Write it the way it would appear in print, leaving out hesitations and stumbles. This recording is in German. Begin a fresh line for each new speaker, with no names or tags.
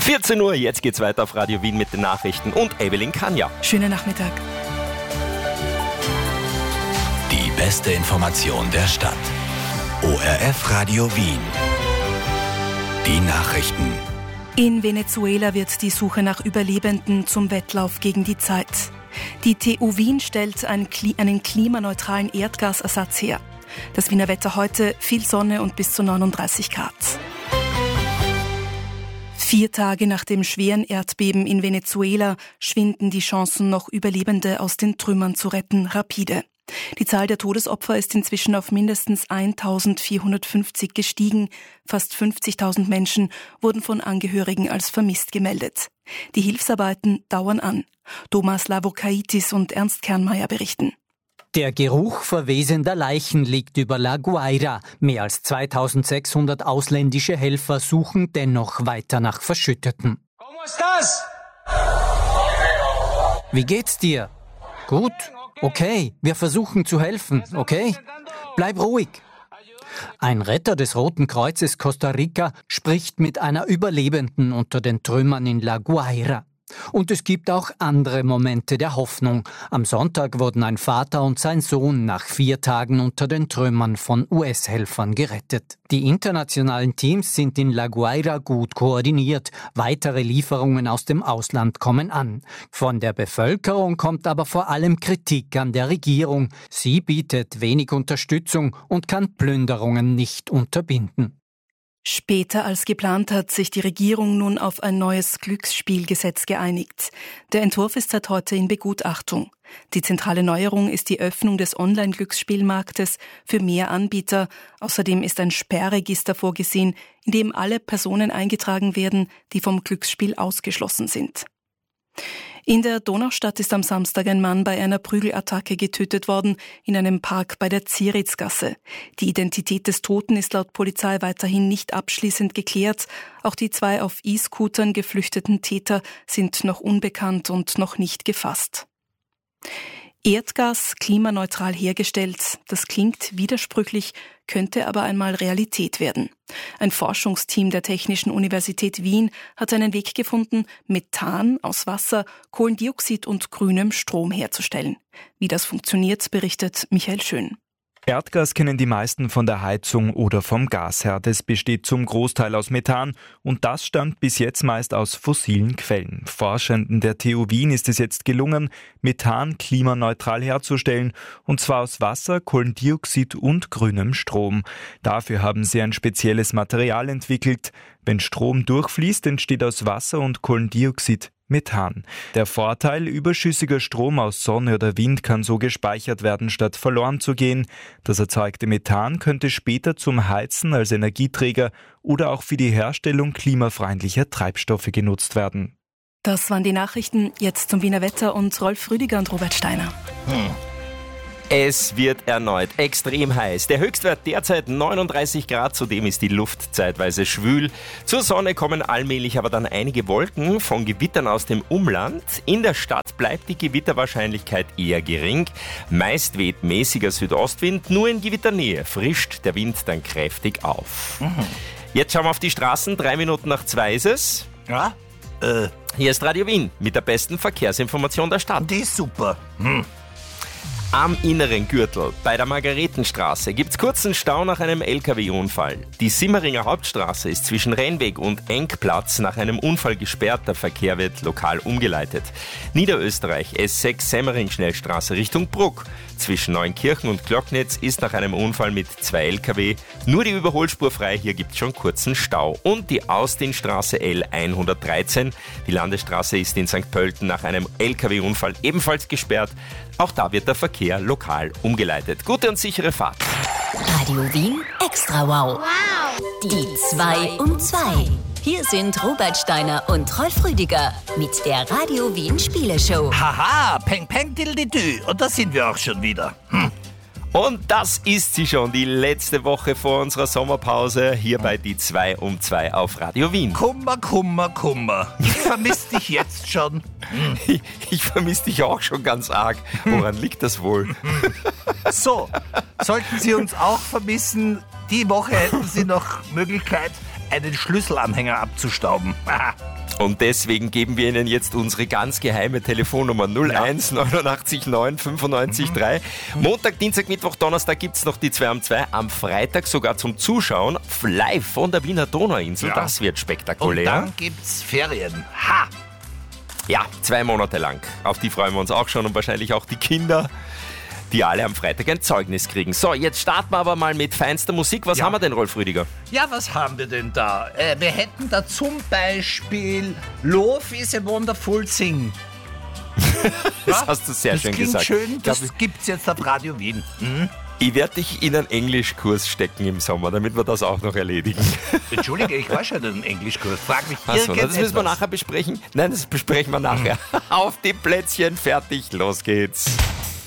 14 Uhr, jetzt geht's weiter auf Radio Wien mit den Nachrichten und Evelyn Kanja.
Schönen Nachmittag.
Die beste Information der Stadt. ORF Radio Wien. Die Nachrichten.
In Venezuela wird die Suche nach Überlebenden zum Wettlauf gegen die Zeit. Die TU Wien stellt einen klimaneutralen Erdgasersatz her. Das Wiener Wetter heute, viel Sonne und bis zu 39 Grad. 4 Tage nach dem schweren Erdbeben in Venezuela schwinden die Chancen, noch Überlebende aus den Trümmern zu retten, rapide. Die Zahl der Todesopfer ist inzwischen auf mindestens 1.450 gestiegen. Fast 50.000 Menschen wurden von Angehörigen als vermisst gemeldet. Die Hilfsarbeiten dauern an. Thomas Lavokaitis und Ernst Kernmeier berichten.
Der Geruch verwesender Leichen liegt über La Guaira. Mehr als 2600 ausländische Helfer suchen dennoch weiter nach Verschütteten. Wie geht's dir? Gut? Okay, wir versuchen zu helfen, okay? Bleib ruhig. Ein Retter des Roten Kreuzes Costa Rica spricht mit einer Überlebenden unter den Trümmern in La Guaira. Und es gibt auch andere Momente der Hoffnung. Am Sonntag wurden ein Vater und sein Sohn nach 4 Tagen unter den Trümmern von US-Helfern gerettet. Die internationalen Teams sind in La Guaira gut koordiniert. Weitere Lieferungen aus dem Ausland kommen an. Von der Bevölkerung kommt aber vor allem Kritik an der Regierung. Sie bietet wenig Unterstützung und kann Plünderungen nicht unterbinden.
Später als geplant hat sich die Regierung nun auf ein neues Glücksspielgesetz geeinigt. Der Entwurf ist seit heute in Begutachtung. Die zentrale Neuerung ist die Öffnung des Online-Glücksspielmarktes für mehr Anbieter. Außerdem ist ein Sperrregister vorgesehen, in dem alle Personen eingetragen werden, die vom Glücksspiel ausgeschlossen sind. In der Donaustadt ist am Samstag ein Mann bei einer Prügelattacke getötet worden, in einem Park bei der Zieritzgasse. Die Identität des Toten ist laut Polizei weiterhin nicht abschließend geklärt. Auch die 2 auf E-Scootern geflüchteten Täter sind noch unbekannt und noch nicht gefasst. Erdgas klimaneutral hergestellt, das klingt widersprüchlich, könnte aber einmal Realität werden. Ein Forschungsteam der Technischen Universität Wien hat einen Weg gefunden, Methan aus Wasser, Kohlendioxid und grünem Strom herzustellen. Wie das funktioniert, berichtet Michael Schön.
Erdgas kennen die meisten von der Heizung oder vom Gasherd. Es besteht zum Großteil aus Methan und das stammt bis jetzt meist aus fossilen Quellen. Forschenden der TU Wien ist es jetzt gelungen, Methan klimaneutral herzustellen und zwar aus Wasser, Kohlendioxid und grünem Strom. Dafür haben sie ein spezielles Material entwickelt. Wenn Strom durchfließt, entsteht aus Wasser und Kohlendioxid Methan. Der Vorteil, überschüssiger Strom aus Sonne oder Wind kann so gespeichert werden, statt verloren zu gehen. Das erzeugte Methan könnte später zum Heizen als Energieträger oder auch für die Herstellung klimafreundlicher Treibstoffe genutzt werden.
Das waren die Nachrichten. Jetzt zum Wiener Wetter und Rolf Rüdiger und Robert Steiner.
Es wird erneut extrem heiß. Der Höchstwert derzeit 39 Grad, zudem ist die Luft zeitweise schwül. Zur Sonne kommen allmählich aber dann einige Wolken von Gewittern aus dem Umland. In der Stadt bleibt die Gewitterwahrscheinlichkeit eher gering. Meist weht mäßiger Südostwind, nur in Gewitternähe frischt der Wind dann kräftig auf. Jetzt schauen wir auf die Straßen, 3 Minuten nach 2 ist es.
Ja?
Hier ist Radio Wien mit der besten Verkehrsinformation der Stadt.
Die ist super.
Am inneren Gürtel bei der Margaretenstraße gibt's kurzen Stau nach einem LKW-Unfall. Die Simmeringer Hauptstraße ist zwischen Rennweg und Engplatz nach einem Unfall gesperrt. Der Verkehr wird lokal umgeleitet. Niederösterreich S6 Semmering-Schnellstraße Richtung Bruck. Zwischen Neunkirchen und Glocknitz ist nach einem Unfall mit 2 LKW nur die Überholspur frei. Hier gibt's schon kurzen Stau. Und die Austinstraße L113. Die Landesstraße ist in St. Pölten nach einem LKW-Unfall ebenfalls gesperrt. Auch da wird der Verkehr lokal umgeleitet. Gute und sichere Fahrt.
Radio Wien Extra Wow. Die 2 um 2. Hier sind Robert Steiner und Rolf Rüdiger mit der Radio Wien Spieleshow.
Haha, peng peng diddly-dü. Und da sind wir auch schon wieder.
Und das ist sie schon, die letzte Woche vor unserer Sommerpause, hier bei die 2 um 2 auf Radio Wien.
Kummer, Kummer, Kummer. Ich vermisse dich jetzt schon.
Ich vermisse dich auch schon ganz arg. Woran liegt das wohl?
So, sollten Sie uns auch vermissen, die Woche hätten Sie noch Möglichkeit, einen Schlüsselanhänger abzustauben.
Und deswegen geben wir Ihnen jetzt unsere ganz geheime Telefonnummer 01 89 9 95 3. Montag, Dienstag, Mittwoch, Donnerstag gibt es noch die 2 um 2. Am Freitag sogar zum Zuschauen live von der Wiener Donauinsel.
Ja.
Das wird spektakulär.
Und dann gibt's Ferien. Ha!
Ja, 2 Monate lang. Auf die freuen wir uns auch schon und wahrscheinlich auch die Kinder, die alle am Freitag ein Zeugnis kriegen. So, jetzt starten wir aber mal mit feinster Musik. Was haben wir denn, Rolf Rüdiger?
Ja, was haben wir denn da? Wir hätten da zum Beispiel Love is a Wonderful Thing.
Das hast du sehr schön gesagt.
Schön, das gibt's jetzt auf Radio Wien.
Ich werde dich in einen Englischkurs stecken im Sommer, damit wir das auch noch erledigen.
Entschuldige, ich war schon in einem Englischkurs. Frag mich
Achso, das müssen wir nachher besprechen. Nein, das besprechen wir nachher. Auf die Plätzchen, fertig, los geht's.